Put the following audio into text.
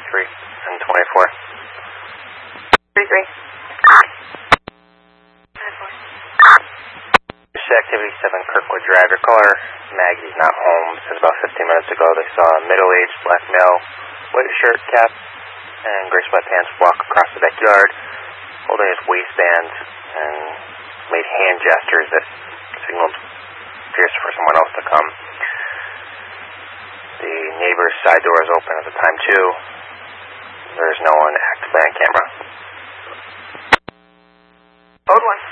33 and 24. 33. Activity 7 Kirkwood Drive. Your caller, Maggie's not home. Since about 15 minutes ago, they saw a middle-aged black male, white shirt, cap, and gray sweatpants walk across the backyard, holding his waistband, and made hand gestures that signaled appears for someone else to come. The neighbor's side door is open at the time, too. There is no one actively on camera. Code 1.